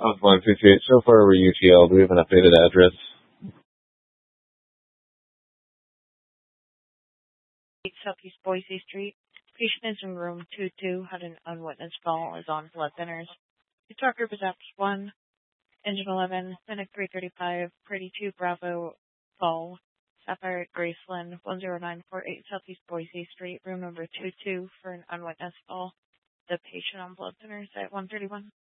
of 158. So far, we're UTL. Do we have an updated address? 8 Southeast Boise Street. Patient is in room 22, had an unwitnessed fall, is on blood thinners. The talk group is APS 1, engine 11, Clinic 335, Pretty 2 Bravo fall, Sapphire at Graceland, 10948 Southeast Boise Street, room number 22 for an unwitnessed fall. The patient on blood thinners at 131.